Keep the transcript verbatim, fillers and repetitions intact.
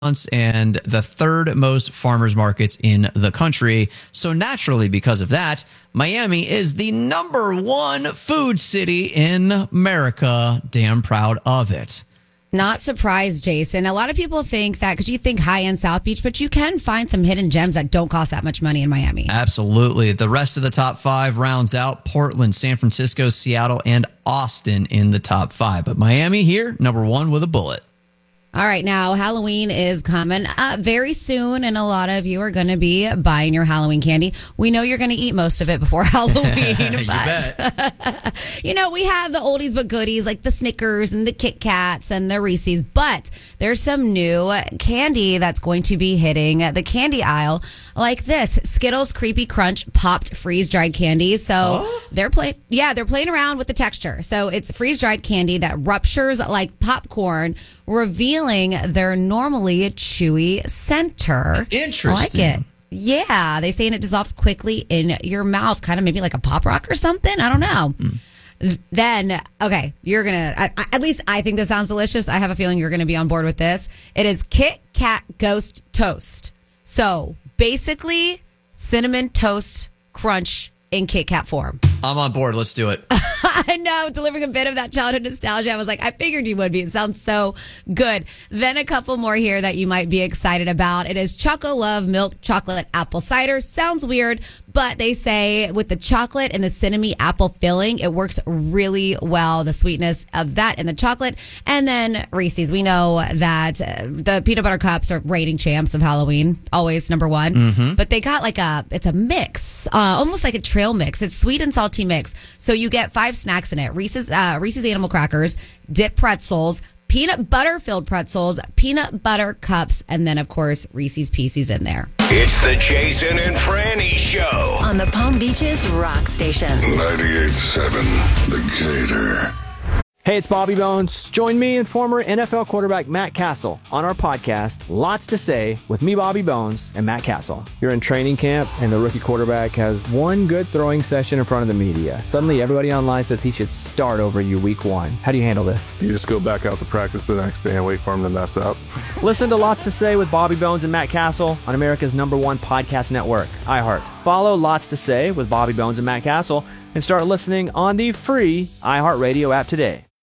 and the third most farmers markets in the country. So naturally, because of that, Miami is the number one food city in America. Damn proud of it. Not surprised, Jason. A lot of people think that because you think high-end South Beach, but you can find some hidden gems that don't cost that much money in Miami. Absolutely. The rest of the top five rounds out Portland, San Francisco, Seattle, and Austin in the top five. But Miami here, number one with a bullet. All right, now Halloween is coming up very soon, and a lot of you are going to be buying your Halloween candy. We know you're going to eat most of it before Halloween. You but, bet. You know, we have the oldies but goodies like the Snickers and the Kit Kats and the Reese's, but there's some new candy that's going to be hitting the candy aisle like this. Skittles Creepy Crunch popped freeze-dried candy. So oh? they're playing, yeah, they're playing around with the texture. So it's freeze-dried candy that ruptures like popcorn, revealing their normally chewy center. Interesting. I like it. Yeah, they say it dissolves quickly in your mouth, kind of maybe like a Pop Rock or something. I don't know. Mm. Then, okay, you're going to, at least I think this sounds delicious. I have a feeling you're going to be on board with this. It is Kit Kat Ghost Toast. So basically, cinnamon toast crunch in Kit Kat form. I'm on board. Let's do it. I know, delivering a bit of that childhood nostalgia. I was like, I figured you would be. It sounds so good. Then a couple more here that you might be excited about. It is Choco Love Milk Chocolate Apple Cider. Sounds weird, but they say with the chocolate and the cinnamon apple filling, it works really well. The sweetness of that and the chocolate. And then Reese's. We know that uh, the peanut butter cups are rating champs of Halloween. Always number one. Mm-hmm. But they got like a, it's a mix, uh, almost like a trail mix. It's sweet and salty mix. So you get five snacks in it. Reese's, uh, Reese's Animal Crackers, dip pretzels, peanut butter filled pretzels, peanut butter cups, and then, of course, Reese's Pieces in there. It's the Jason and Franny Show on the Palm Beaches Rock Station. ninety-eight point seven The Gator. Hey, it's Bobby Bones. Join me and former N F L quarterback Matt Castle on our podcast, Lots to Say, with me, Bobby Bones, and Matt Castle. You're in training camp, and the rookie quarterback has one good throwing session in front of the media. Suddenly, everybody online says he should start over you week one. How do you handle this? You just go back out to practice the next day and wait for him to mess up. Listen to Lots to Say with Bobby Bones and Matt Castle on America's number one podcast network, iHeart. Follow Lots to Say with Bobby Bones and Matt Castle and start listening on the free iHeartRadio app today.